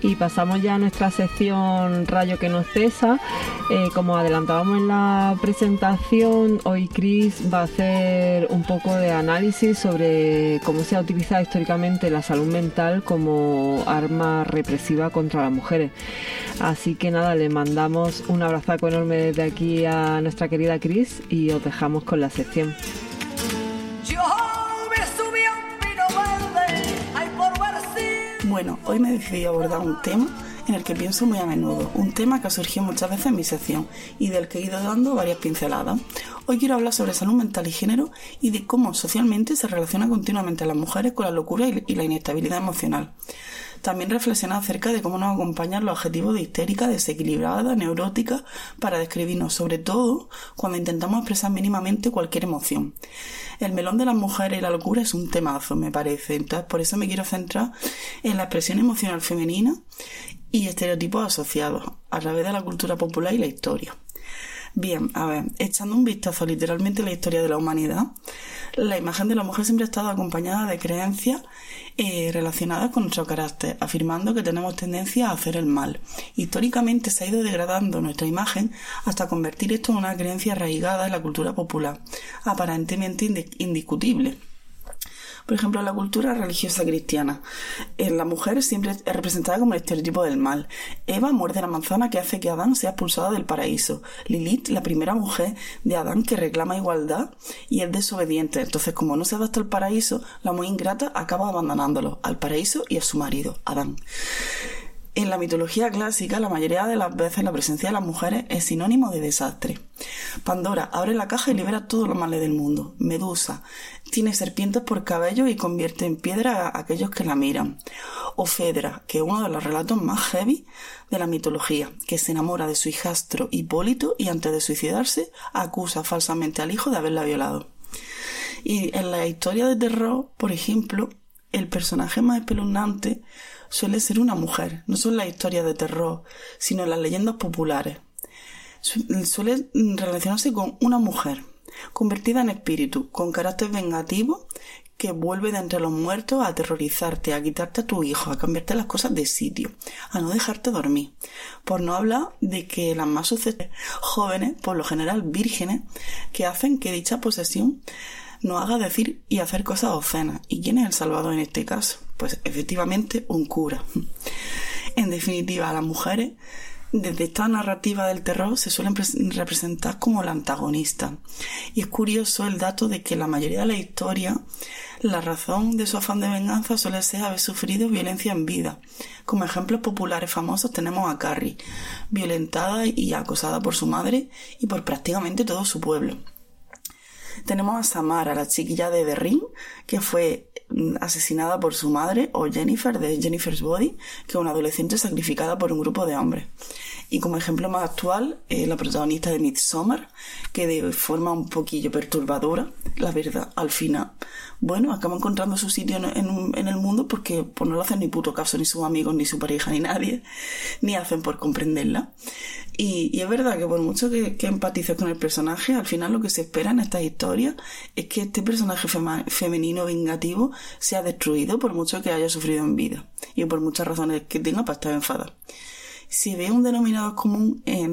Y pasamos ya a nuestra sección Rayo que nos cesa. Como adelantábamos en la presentación, hoy Cris va a hacer un poco de análisis sobre cómo se ha utilizado históricamente la salud mental como arma represiva contra las mujeres. Así que nada, le mandamos un abrazo enorme desde aquí a nuestra querida Cris y os dejamos con la sección. Bueno, hoy me decidí abordar un tema en el que pienso muy a menudo, un tema que ha surgido muchas veces en mi sección y del que he ido dando varias pinceladas. Hoy quiero hablar sobre salud mental y género y de cómo socialmente se relaciona continuamente a las mujeres con la locura y la inestabilidad emocional. También reflexionar acerca de cómo nos acompañan los adjetivos de histérica, desequilibrada, neurótica, para describirnos, sobre todo cuando intentamos expresar mínimamente cualquier emoción. El melón de las mujeres y la locura es un temazo, me parece. Entonces, por eso me quiero centrar en la expresión emocional femenina y estereotipos asociados a través de la cultura popular y la historia. Bien, a ver, echando un vistazo literalmente a la historia de la humanidad, la imagen de la mujer siempre ha estado acompañada de creencias relacionadas con nuestro carácter, afirmando que tenemos tendencia a hacer el mal. Históricamente se ha ido degradando nuestra imagen hasta convertir esto en una creencia arraigada en la cultura popular, aparentemente indiscutible. Por ejemplo, en la cultura religiosa cristiana, la mujer siempre es representada como el estereotipo del mal. Eva muerde la manzana que hace que Adán sea expulsado del paraíso. Lilith, la primera mujer de Adán que reclama igualdad y es desobediente. Entonces, como no se adapta al paraíso, la muy ingrata acaba abandonándolo al paraíso y a su marido, Adán. En la mitología clásica, la mayoría de las veces la presencia de las mujeres es sinónimo de desastre. Pandora abre la caja y libera todos los males del mundo. Medusa tiene serpientes por cabello y convierte en piedra a aquellos que la miran. O Fedra, que es uno de los relatos más heavy de la mitología, que se enamora de su hijastro Hipólito y antes de suicidarse acusa falsamente al hijo de haberla violado. Y en la historia de terror, por ejemplo, el personaje más espeluznante suele ser una mujer, no solo en las historias de terror, sino en las leyendas populares. Suele relacionarse con una mujer, convertida en espíritu, con carácter vengativo, que vuelve de entre los muertos a aterrorizarte, a quitarte a tu hijo, a cambiarte las cosas de sitio, a no dejarte dormir. Por no hablar de que las más susceptibles jóvenes, por lo general vírgenes, que hacen que dicha posesión nos haga decir y hacer cosas obscenas. ¿Y quién es el salvador en este caso? Pues efectivamente un cura. En definitiva, las mujeres, desde esta narrativa del terror, se suelen representar como la antagonista. Y es curioso el dato de que en la mayoría de la historia, la razón de su afán de venganza suele ser haber sufrido violencia en vida. Como ejemplos populares famosos tenemos a Carrie, violentada y acosada por su madre y por prácticamente todo su pueblo. Tenemos a Samara, la chiquilla de The Ring, que fue asesinada por su madre, o Jennifer, de Jennifer's Body, que es una adolescente sacrificada por un grupo de hombres. Y como ejemplo más actual, la protagonista de Midsommar, que de forma un poquillo perturbadora, la verdad, al final, bueno, acaba encontrando su sitio en el mundo porque pues, no le hacen ni puto caso ni sus amigos, ni su pareja, ni nadie, ni hacen por comprenderla. Y es verdad que por mucho que empatices con el personaje, al final lo que se espera en estas historias es que este personaje femenino vengativo sea destruido por mucho que haya sufrido en vida y por muchas razones que tenga para estar enfadada. Si ve un denominador común en